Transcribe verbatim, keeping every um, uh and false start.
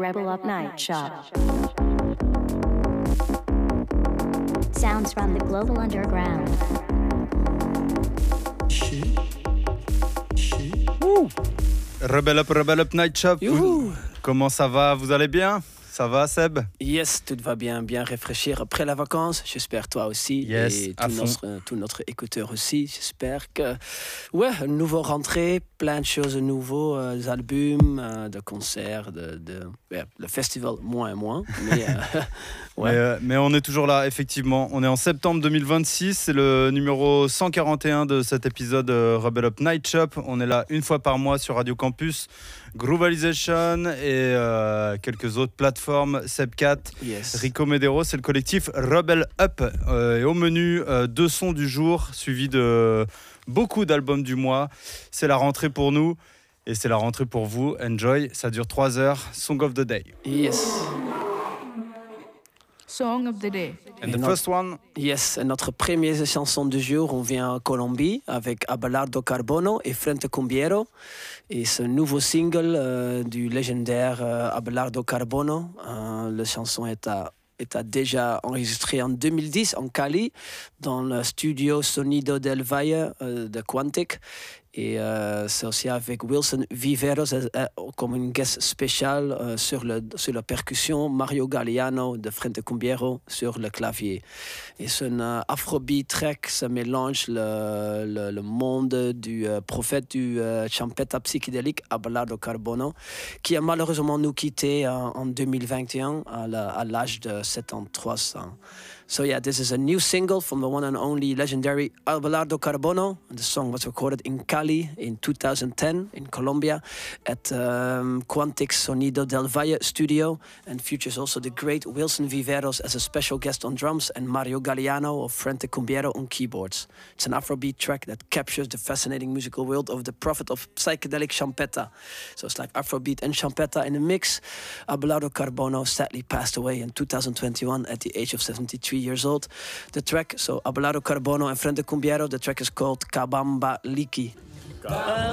Rebel Up Night Shop. Sounds from the global underground. Ouh. Rebel Up, Rebel Up Night Shop. Youhou. Comment ça va? Vous allez bien? Ça va, Seb? Yes, tout va bien, bien réfléchir après la vacance. J'espère toi aussi. Yes, et à tout fond. notre, tout notre écouteur aussi. J'espère que, ouais, une nouvelle rentrée, plein de choses nouveaux, euh, des albums, euh, de concerts, de, de ouais, le festival moins et moins. Mais, euh, ouais. Mais, euh, mais on est toujours là, effectivement. On est en septembre deux mille vingt-six. C'est le numéro cent quarante et un de cet épisode euh, Rebel Up Night Shop. On est là une fois par mois sur Radio Campus, Groovalization et euh, quelques autres plateformes. Sebcat, Yes. Rico Medero, c'est le collectif Rebel Up. Euh, et au menu, euh, deux sons du jour, suivi de beaucoup d'albums du mois. C'est la rentrée pour nous et c'est la rentrée pour vous. Enjoy, ça dure trois heures. Song of the Day. Yes. Song of the Day. And Et the notre- first one. Yes, et notre première chanson du jour, on vient en Colombie avec Abelardo Carbono et Frente Cumbiero. Et ce nouveau single euh, du légendaire euh, Abelardo Carbono. Euh, la chanson est à est à déjà enregistrée en deux mille dix en Cali, dans le studio Sonido del Valle euh, de Quantic. Et euh, c'est aussi avec Wilson Viveros euh, euh, comme une guest spéciale euh, sur, le, sur la percussion, Mario Galliano de Frente Cumbiero sur le clavier. Et c'est un euh, afrobeat track, ça mélange le, le, le monde du euh, prophète du euh, champeta psychédélique Abelardo Carbono, qui a malheureusement nous quitté euh, en deux mille vingt et un à, la, à l'âge de soixante-treize ans. So yeah, this is a new single from the one and only legendary Abelardo Carbono. And the song was recorded in Cali in two thousand ten in Colombia at um, Quantic Sonido del Valle studio, and features also the great Wilson Viveros as a special guest on drums and Mario Galliano of Frente Cumbiero on keyboards. It's an Afrobeat track that captures the fascinating musical world of the prophet of psychedelic champeta. So it's like Afrobeat and champeta in a mix. Abelardo Carbono sadly passed away in two thousand twenty-one at the age of seventy-three years old. The track, so Abelardo Carbono and Frente Cumbiero, the track is called Cabamba Liki.